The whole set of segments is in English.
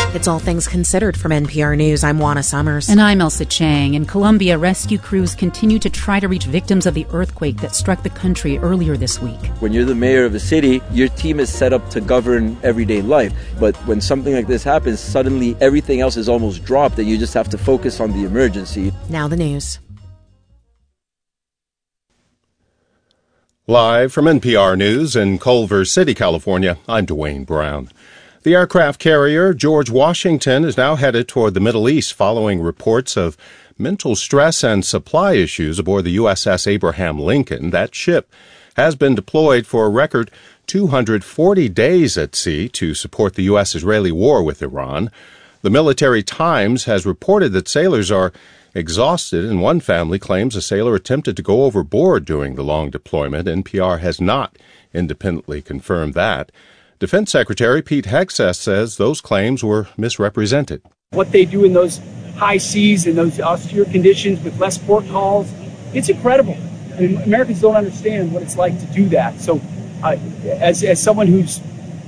It's All Things Considered from NPR News. I'm Juana Summers. And I'm Elsa Chang. In Colombia, rescue crews continue to try to reach victims of the earthquake that struck the country earlier this week. When you're the mayor of a city, your team is set up to govern everyday life. But when something like this happens, suddenly everything else is almost dropped and you just have to focus on the emergency. Now the news. Live from NPR News in Culver City, California, I'm Dwayne Brown. The aircraft carrier George Washington is now headed toward the Middle East following reports of mental stress and supply issues aboard the USS Abraham Lincoln. That ship has been deployed for a record 240 days at sea to support the U.S.-Israeli war with Iran. The Military Times has reported that sailors are exhausted, and one family claims a sailor attempted to go overboard during the long deployment. NPR has not independently confirmed that. Defense Secretary Pete Hegseth says those claims were misrepresented. What they do in those high seas and those austere conditions with less port calls, it's incredible. I mean, Americans don't understand what it's like to do that. So as someone who's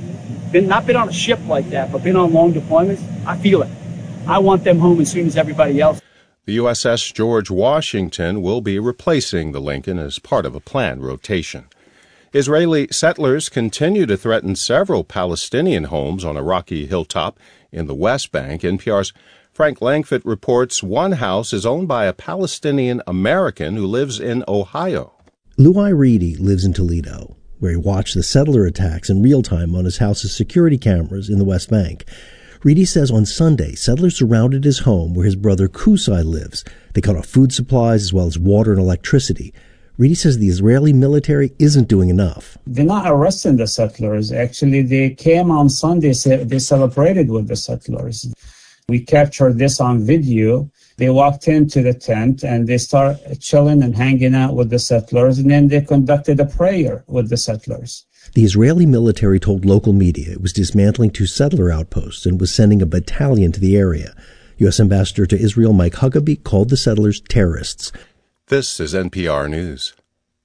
not been on a ship like that, but been on long deployments, I feel it. I want them home as soon as everybody else. The USS George Washington will be replacing the Lincoln as part of a planned rotation. Israeli settlers continue to threaten several Palestinian homes on a rocky hilltop in the West Bank. NPR's Frank Langfitt reports one house is owned by a Palestinian American who lives in Ohio. Luai Reedy lives in Toledo, where he watched the settler attacks in real time on his house's security cameras in the West Bank. Reedy says on Sunday, settlers surrounded his home where his brother Kusai lives. They cut off food supplies as well as water and electricity. Reedy says the Israeli military isn't doing enough. They're not arresting the settlers. Actually, they came on Sunday, they celebrated with the settlers. We captured this on video. They walked into the tent and they started chilling and hanging out with the settlers, and then they conducted a prayer with the settlers. The Israeli military told local media it was dismantling 2 settler outposts and was sending a battalion to the area. U.S. Ambassador to Israel Mike Huckabee called the settlers terrorists. This is NPR News.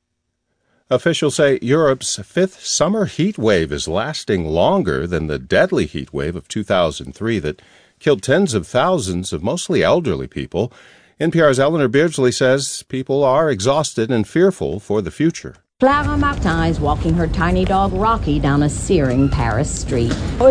Officials say Europe's 5th summer heat wave is lasting longer than the deadly heat wave of 2003 that killed tens of thousands of mostly elderly people. NPR's Eleanor Beardsley says people are exhausted and fearful for the future. Clara Martin is walking her tiny dog Rocky down a searing Paris street. I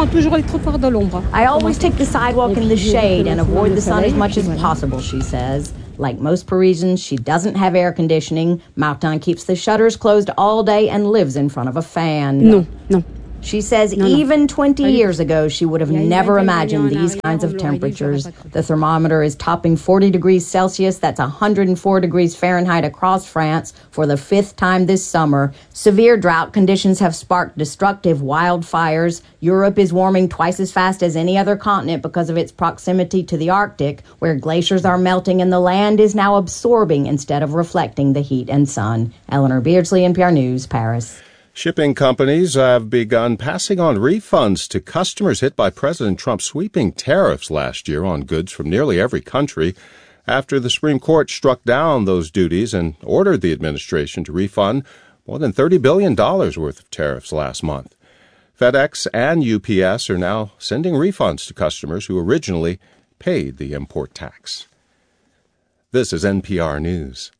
always take the sidewalk in the shade and avoid the sun as much as possible, she says. Like most Parisians, she doesn't have air conditioning. Martin keeps the shutters closed all day and lives in front of a fan. No. She says even 20 years ago, she would have never imagined these kinds of temperatures. The thermometer is topping 40 degrees Celsius. That's 104 degrees Fahrenheit across France for the 5th time this summer. Severe drought conditions have sparked destructive wildfires. Europe is warming twice as fast as any other continent because of its proximity to the Arctic, where glaciers are melting and the land is now absorbing instead of reflecting the heat and sun. Eleanor Beardsley, NPR News, Paris. Shipping companies have begun passing on refunds to customers hit by President Trump's sweeping tariffs last year on goods from nearly every country after the Supreme Court struck down those duties and ordered the administration to refund more than $30 billion worth of tariffs last month. FedEx and UPS are now sending refunds to customers who originally paid the import tax. This is NPR News.